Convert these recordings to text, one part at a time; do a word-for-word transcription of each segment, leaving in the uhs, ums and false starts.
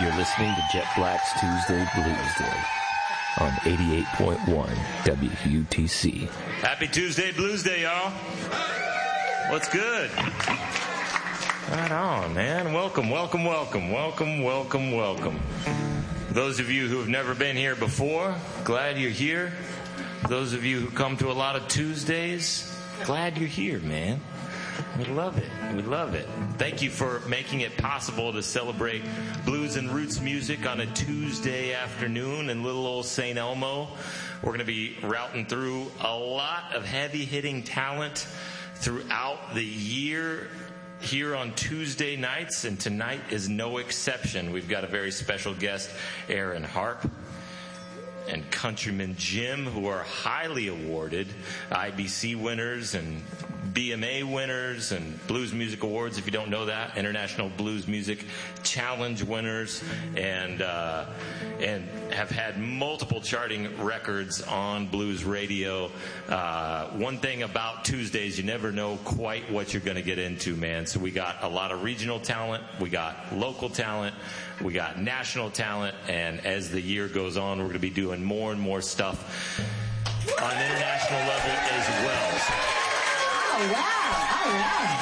You're listening to Jet Black's Tuesday Blues Day on eighty-eight point one W U T C. Happy Tuesday Blues Day, y'all. What's good? Right on, man. Welcome, welcome, welcome, welcome, welcome, welcome. Those of you who have never been here before, glad you're here. Those of you who come to a lot of Tuesdays, glad you're here, man. We love it. We love it. Thank you for making it possible to celebrate blues and roots music on a Tuesday afternoon in little old Saint Elmo. We're going to be routing through a lot of heavy-hitting talent throughout the year here on Tuesday nights, and tonight is no exception. We've got a very special guest, Aaron Harp, and Countryman Jim, who are highly awarded I B C winners and B M A winners and Blues Music Awards, if you don't know that, International Blues Music Challenge winners, and uh, and have had multiple charting records on blues radio. Uh, one thing about Tuesdays, you never know quite what you're going to get into, man. So we got a lot of regional talent, we got local talent, we got national talent, and as the year goes on, we're going to be doing more and more stuff on an international level as well. So, oh, wow. All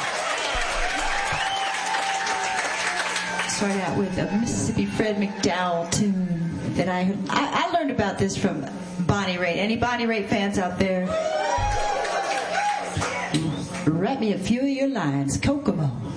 right. Started out with a Mississippi Fred McDowell tune that I heard. I, I learned about this from Bonnie Raitt. Any Bonnie Raitt fans out there? Write me a few of your lines. Kokomo.